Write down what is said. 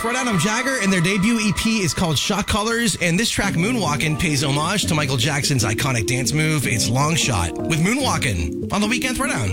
Throwdown, I'm Jagger, and their debut EP is called Shot Colors, and this track, Moonwalkin', pays homage to Michael Jackson's iconic dance move, It's Long Shot, with Moonwalkin' on the Weekend Throwdown.